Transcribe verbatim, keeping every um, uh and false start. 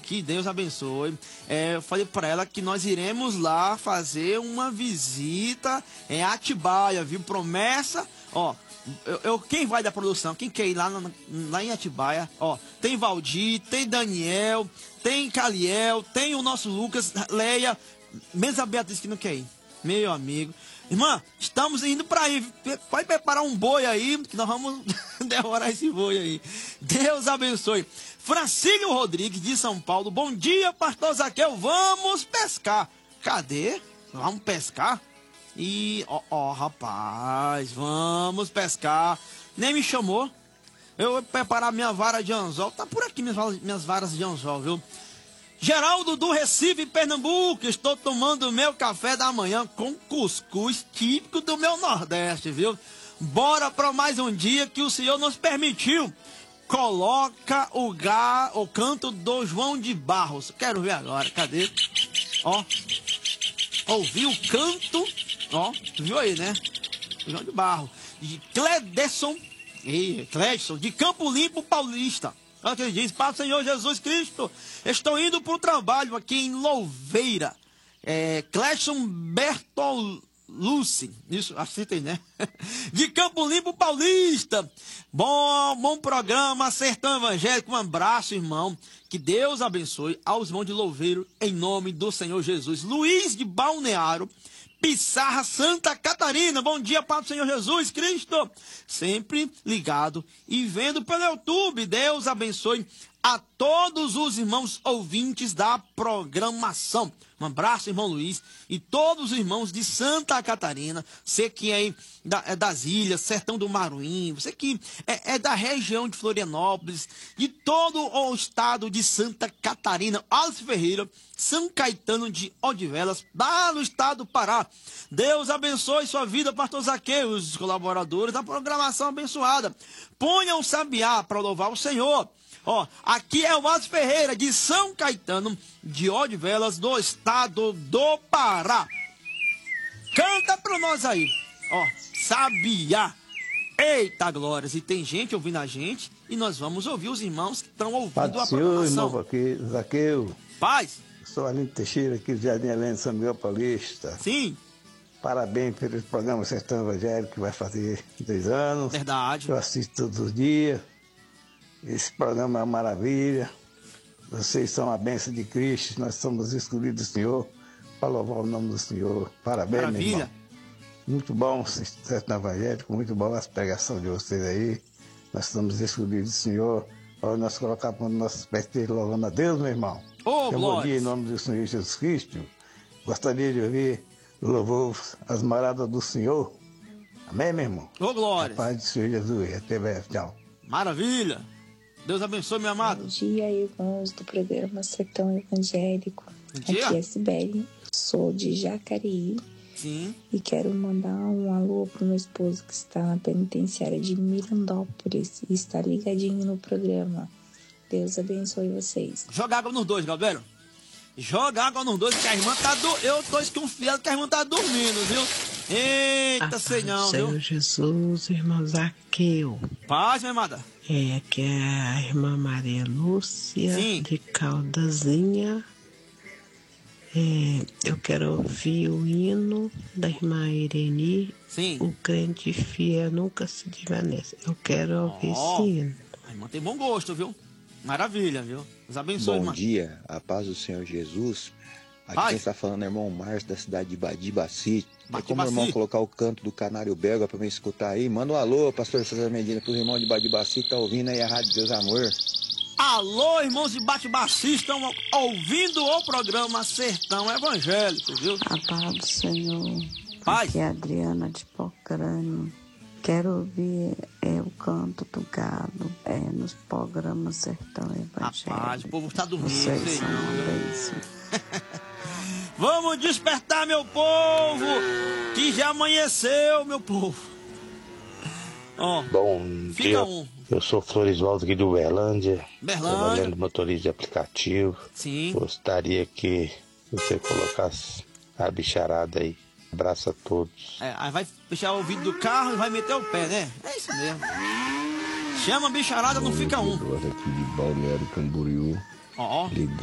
Que Deus abençoe. É, eu falei para ela que nós iremos lá fazer uma visita em Atibaia, viu? Promessa, ó. Eu, eu, quem vai da produção? Quem quer ir lá, na, lá em Atibaia? Ó, tem Valdir, tem Daniel, tem Caliel, tem o nosso Lucas, Leia, mesmo a Beatriz que não quer ir. Meu amigo. Irmã, estamos indo para aí. Pode preparar um boi aí, que nós vamos devorar esse boi aí. Deus abençoe. Francílio Rodrigues, de São Paulo. Bom dia, pastor Zaqueu. Vamos pescar. Cadê? Vamos pescar? E, ó, ó, rapaz, vamos pescar. Nem me chamou. Eu vou preparar minha vara de anzol. Tá por aqui minhas, minhas varas de anzol, viu? Geraldo do Recife, Pernambuco. Estou tomando meu café da manhã com cuscuz típico do meu Nordeste, viu? Bora para mais um dia que o Senhor nos permitiu. Coloca o, ga, o canto do João de Barros. Quero ver agora, cadê? Ó, ouvi o canto, ó, viu aí, né? João de Barros. De Cledson, e Cledson, de Campo Limpo Paulista. Olha o que ele diz: Pai do Senhor Jesus Cristo, estou indo para o trabalho aqui em Louveira. É, Cledson Bertolucci, isso, acertei, né? De Campo Limpo Paulista. Bom, bom programa, Sertão Evangélico. Um abraço, irmão. Que Deus abençoe aos irmãos de Louveiro, em nome do Senhor Jesus. Luiz de Balneário, Pissarra, Santa Catarina. Bom dia, Pai do Senhor Jesus Cristo. Sempre ligado e vendo pelo YouTube. Deus abençoe a todos os irmãos ouvintes da programação. Um abraço, irmão Luiz, e todos os irmãos de Santa Catarina. Você que é, da, é das ilhas, Sertão do Maruim, você que é, é da região de Florianópolis, de todo o estado de Santa Catarina. Alice Ferreira, São Caetano de Odivelas, lá no estado do Pará. Deus abençoe sua vida, pastor Zaqueu, os colaboradores da programação abençoada. Ponham um sabiá para louvar o Senhor. Ó, aqui é o Alice Ferreira, de São Caetano de Odivelas, do estado do Pará. Canta pra nós aí, ó, sabiá. Eita glórias, e tem gente ouvindo a gente, e nós vamos ouvir os irmãos que estão ouvindo Paz a Senhor, programação. irmão aqui, Zaqueu. Paz. Sou Aline Teixeira, aqui do Jardim Helena, São Miguel Paulista. Sim. Parabéns pelo programa Sertão Evangélico, que vai fazer dois anos. Verdade. Eu assisto todos os dias. Esse programa é uma maravilha. Vocês são a bênção de Cristo. Nós somos escolhidos do Senhor para louvar o nome do Senhor. Parabéns, maravilha. Meu irmão. Muito bom, Sertão Evangélico. Muito bom as pregações de vocês aí. Nós somos escolhidos do Senhor. Para nós colocar os nossos pés louvando a Deus, meu irmão. Oh, eu bom dia em nome do Senhor Jesus Cristo. Gostaria de ouvir o louvor às moradas do Senhor. Amém, meu irmão? Ô, oh, glória. A paz do Senhor Jesus. Até breve. Tchau. Maravilha. Deus abençoe, meu amado. Bom dia, irmãos do programa Sertão Evangélico. Bom dia. Aqui é Sibeli, sou de Jacareí. Sim. E quero mandar um alô pro meu esposo que está na penitenciária de Mirandópolis e está ligadinho no programa. Deus abençoe vocês. Joga água nos dois, Gabriel. Joga água nos dois, que a irmã tá do... Eu tô desconfiado que a irmã tá dormindo, viu? Eita, sei não, viu? Senhor Jesus, irmão Zaqueu. Paz, minha amada. É, aqui é a irmã Maria Lúcia, Sim. de Caldazinha. É, eu quero ouvir o hino da irmã Irene. Sim. O crente fiel nunca se desvanece. Eu quero ouvir Oh, esse hino. A irmã tem bom gosto, viu? Maravilha, viu? Deus abençoe, Bom irmã. dia, a paz do Senhor Jesus. Aqui Pai. quem está falando é o irmão Márcio, da cidade de Badibaci. É como o Badibaci. irmão colocar o canto do Canário Belga para me escutar aí. Manda um alô, pastor César Medina, para os irmãos de Badibaci que tá ouvindo aí a Rádio Deus Amor. Alô, irmãos de Bate-Baci, estão ouvindo o programa Sertão Evangélico, viu? A paz do Senhor. Pai. Aqui é a Adriana de Pocrânio. Quero ouvir é, o canto do gado é, nos programas Sertão Evangélico. Rapaz, o povo está dormindo. Vocês sei são não, uma viu? bênção. Vamos despertar, meu povo, que já amanheceu, meu povo. Ó, Bom fica dia, um. eu sou Florisvaldo aqui do Uberlândia, Berlândia. trabalhando motorista de aplicativo. Sim. Gostaria que você colocasse a bicharada aí. Abraço a todos. É, aí vai fechar o vidro do carro e vai meter o pé, né? É isso mesmo. Chama a bicharada, não fica um. Aqui de Balneário Camboriú. Ó, ó.